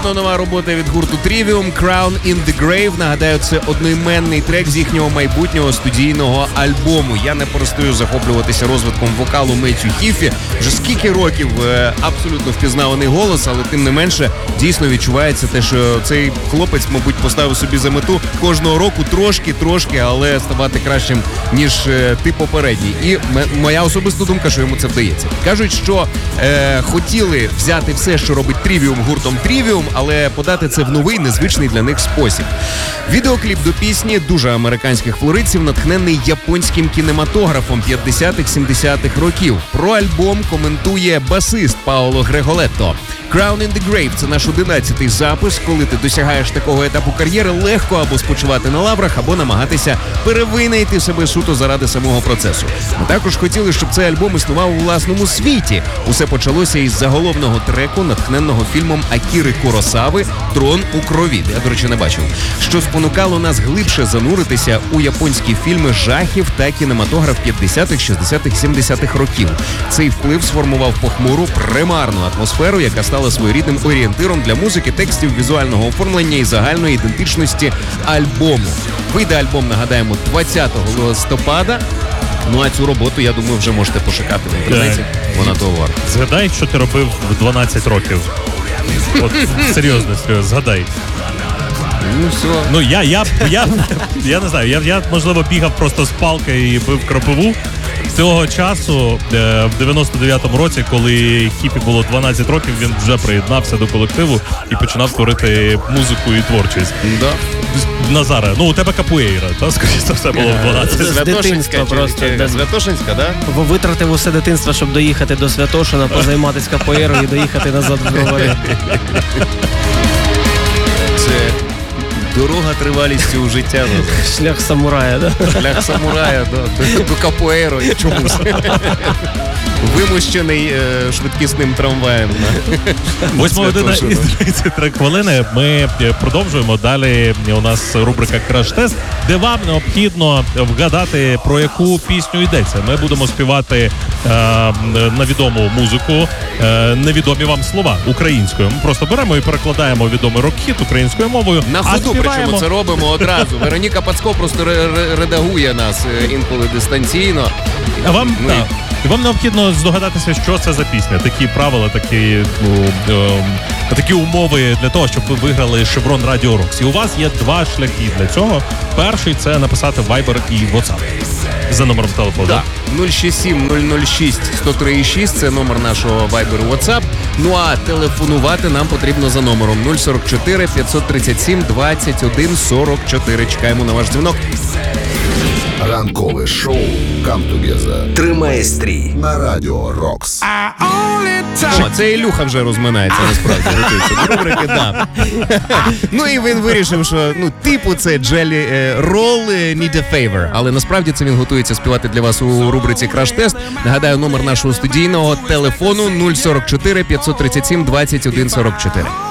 Абсолютно нова робота від гурту Trivium, Crown in the Grave. Нагадаю, це одноіменний трек з їхнього майбутнього студійного альбому. Я не перестаю захоплюватися розвитком вокалу Меттью Хіфі. Вже скільки років абсолютно впізнаваний голос, але тим не менше дійсно відчувається те, що цей хлопець, мабуть, поставив собі за мету кожного року трошки, але ставати кращим, ніж ти попередній. І моя особиста думка, що йому це вдається. Кажуть, що хотіли взяти все, що робить Trivium гуртом Trivium, але подати це в новий, незвичний для них спосіб. Відеокліп до пісні дуже американських флоридців, натхнений японським кінематографом 50-х-70-х років. Про альбом коментує басист Паоло Греголетто. Crown in the Grave – це наш 11-й запис. Коли ти досягаєш такого етапу кар'єри, легко або спочивати на лаврах, або намагатися перевинайти себе суто заради самого процесу. Ми також хотіли, щоб цей альбом існував у власному світі. Усе почалося із заголовного треку, натхненного фільмом Акіри Куросави «Трон у крові». Я, до речі, не бачив. Що спонукало нас глибше зануритися у японські фільми жахів та кінематограф 50-х, 60-х, 70-х років. Цей вплив сформував похмуру, примарну атмосферу, яка стала своєрідним орієнтиром для музики, текстів, візуального оформлення і загальної ідентичності альбому. Вийде альбом, нагадаємо, 20 листопада. Ну а цю роботу, я думаю, вже можете пошукати в інтернеті. Вона того варта. Згадай, що ти робив в 12 років. От, серйозно, згадай. Ну, все. Ну, я не знаю, я можливо бігав просто з палки і бив кропиву. З цього часу, в 99-му році, коли Хіпі було 12 років, він вже приєднався до колективу і починав творити музику і творчість. Да. Назаре, ну у тебе капуейра, та, скоріше за все, було в 12. З дитинства просто. Святошинська, да? Витратив усе дитинство, щоб доїхати до Святошина, позайматися капоєрою і доїхати назад в Бровари. Це дорога тривалістю у життя. Шлях самурая, да? Шлях самурая до капоєро і чомусь. Вимущений швидкісним трамваєм. 8 година і 33 хвилини. Ми продовжуємо. Далі у нас рубрика «Краш-тест», де вам необхідно вгадати, про яку пісню йдеться. Ми будемо співати на відому музику, невідомі вам слова українською. Ми просто беремо і перекладаємо відомий рок-хіт українською мовою. На ходу, причому це робимо одразу. Вероніка Пацко просто редагує нас інколи дистанційно. А вам, вам необхідно здогадатися, що це за пісня. Такі правила, такі умови для того, щоб ви виграли шеврон Радіо Рокс. І у вас є два шляхи для цього. Перший – це написати Viber і WhatsApp за номером телефону. Так, 067-006-103,6 – це номер нашого Viber і WhatsApp. Ну а телефонувати нам потрібно за номером 044-537-21-44. Чекаємо на ваш дзвінок. Ранкове шоу «Come Together» Тримає стрій на Радіо Рокс. О, це Ілюха вже розминається, насправді, готується до рубрики, да. Ну і він вирішив, що, типу це Jelly Roll Need a Favor, але насправді це він готується співати для вас у рубриці «Краш-тест». Нагадаю, номер нашого студійного телефону 044 537 21 44.